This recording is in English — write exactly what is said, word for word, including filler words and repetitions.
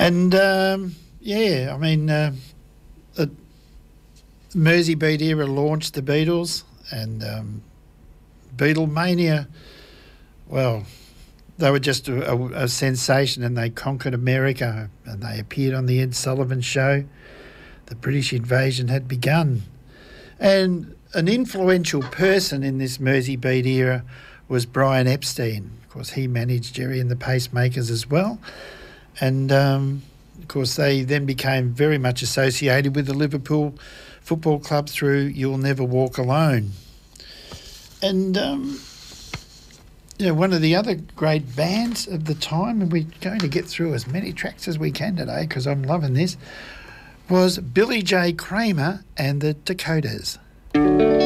And, um, yeah, I mean, uh, the Merseybeat era launched the Beatles, and um, Beatlemania, well, they were just a, a, a sensation, and they conquered America, and they appeared on the Ed Sullivan Show. The British invasion had begun. And an influential person in this Merseybeat era was Brian Epstein. Of course, he managed Gerry and the Pacemakers as well. And, um, of course, they then became very much associated with the Liverpool Football Club through You'll Never Walk Alone. And, um, you know, one of the other great bands of the time, and we're going to get through as many tracks as we can today because I'm loving this, was Billy J. Kramer and the Dakotas.